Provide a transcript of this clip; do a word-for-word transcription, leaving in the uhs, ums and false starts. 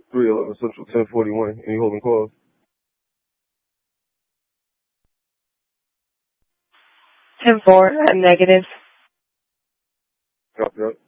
three eleven Central, ten forty-one. Any holding calls? ten four, I'm negative. Copy that.